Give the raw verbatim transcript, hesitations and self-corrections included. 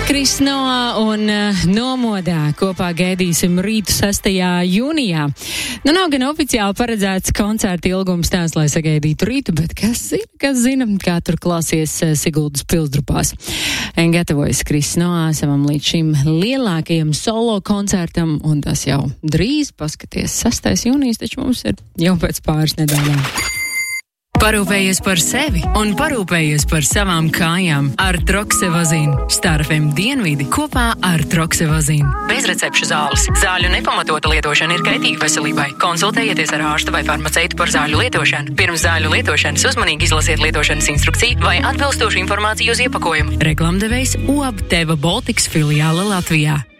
Kris Noa un uh, Nomodā kopā gaidīsim rītu sestajā jūnijā. Nu, nav gan oficiāli paredzēts koncerta ilgums tās, lai sagaidītu rītu, bet kas zina, kas zina, kā tur klāsies uh, Siguldas pilsdrupās. Gatavojas Kris Noa savam līdz šim lielākajam solo koncertam, un tas jau drīz, paskaties, sestais jūnijas, taču mums ir jau pēc pāris nedēļām. Parūpējies par sevi un parūpējies par savām kājām ar Troksevazinu. Star F M dienvidi kopā ar Troksevazinu. Bez recepšu zāles. Zāļu nepamatota lietošana ir kaitīga veselībai. Konsultējieties ar ārstu vai farmaceitu par zāļu lietošanu. Pirms zāļu lietošanas uzmanīgi izlasiet lietošanas instrukciju vai atbilstošu informāciju uz iepakojumu. Reklamdevējs O A B Teva Baltics filiāla Latvijā.